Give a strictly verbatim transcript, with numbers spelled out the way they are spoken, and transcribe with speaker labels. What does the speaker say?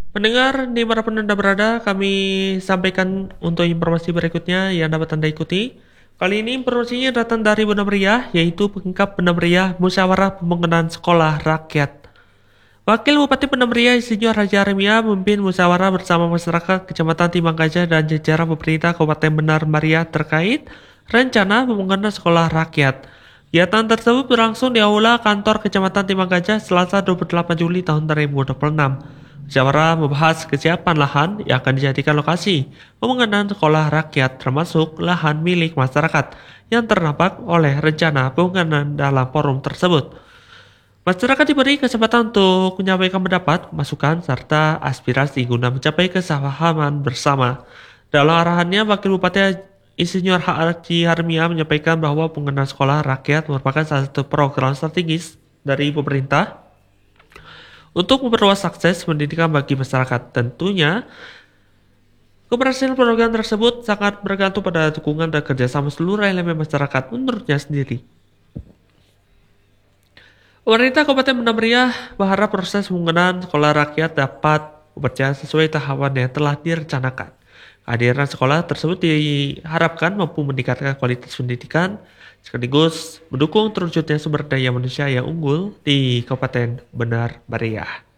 Speaker 1: Pendengar dimanapun Anda berada, kami sampaikan untuk informasi berikutnya yang dapat Anda ikuti. Kali ini informasinya datang dari Bunda Meriah, yaitu pengungkap Bunda Meriah Musyawarah Pembangunan Sekolah Rakyat. Wakil Bupati Bunda Meriah Insinyur Haji Aremia memimpin musyawarah bersama masyarakat Kecamatan Timbang Gajah dan jajaran pemerintah Kabupaten Benar Meriah terkait rencana pembangunan sekolah rakyat. Kegiatan tersebut berlangsung di Aula Kantor Kecamatan Timbang Gajah Selasa dua puluh delapan Juli tahun dua ribu dua puluh enam. Musyawarah membahas kesiapan lahan yang akan dijadikan lokasi pembangunan sekolah rakyat termasuk lahan milik masyarakat yang terdampak oleh rencana pembangunan dalam forum tersebut. Masyarakat diberi kesempatan untuk menyampaikan pendapat, masukan, serta aspirasi guna mencapai kesepahaman bersama. Dalam arahannya, Wakil Bupati Insinyur Haji Harmia menyampaikan bahwa pembangunan sekolah rakyat merupakan salah satu program strategis dari pemerintah untuk memperluas akses pendidikan bagi masyarakat. Tentunya, keberhasilan program tersebut sangat bergantung pada dukungan dan kerjasama seluruh elemen masyarakat menurutnya sendiri. Pemerintah Kabupaten Banda Meriah berharap proses pembangunan sekolah rakyat dapat berjalan sesuai tahapan yang telah direncanakan. Kehadiran sekolah tersebut diharapkan mampu meningkatkan kualitas pendidikan sekaligus mendukung terwujudnya sumber daya manusia yang unggul di Kabupaten Benar Meriah.